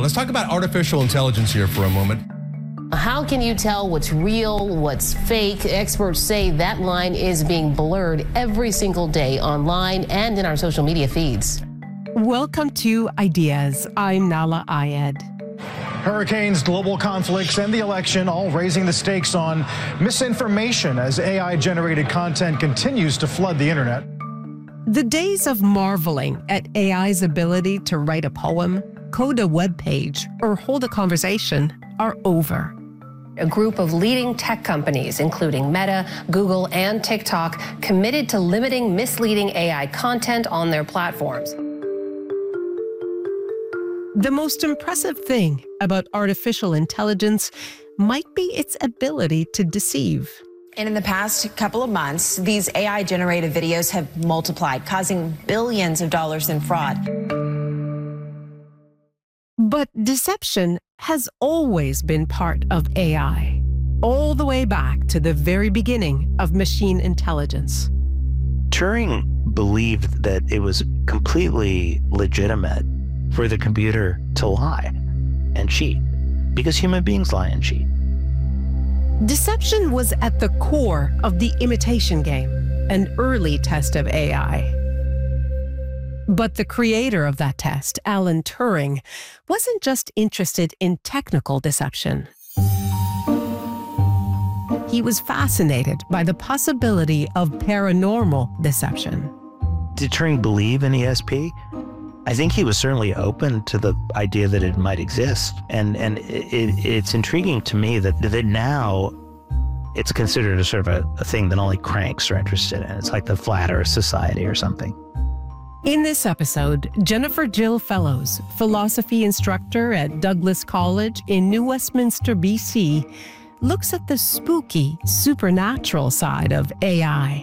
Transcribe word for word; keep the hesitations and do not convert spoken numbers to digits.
Let's talk about artificial intelligence here for a moment. How can you tell what's real, what's fake? Experts say that line is being blurred every single day online and in our social media feeds. Welcome to Ideas. I'm Nahlah Ayed. Hurricanes, global conflicts, and the election all raising the stakes on misinformation as A I-generated content continues to flood the internet. The days of marveling at A I's ability to write a poem, code a web page, or hold a conversation are over. A group of leading tech companies, including Meta, Google, and TikTok, committed to limiting misleading A I content on their platforms. The most impressive thing about artificial intelligence might be its ability to deceive. And in the past couple of months, these A I-generated videos have multiplied, causing billions of dollars in fraud. But deception has always been part of A I, all the way back to the very beginning of machine intelligence. Turing believed that it was completely legitimate for the computer to lie and cheat, because human beings lie and cheat. Deception was at the core of the imitation game, an early test of A I. But the creator of that test, Alan Turing, wasn't just interested in technical deception. He was fascinated by the possibility of paranormal deception. Did Turing believe in E S P? I think he was certainly open to the idea that it might exist. And, and it, it's intriguing to me that, that now it's considered a sort of a, a thing that only cranks are interested in. It's like the Flat Earth Society or something. In this episode, Jennifer Jill Fellows, philosophy instructor at Douglas College in New Westminster, B C, looks at the spooky, supernatural side of A I.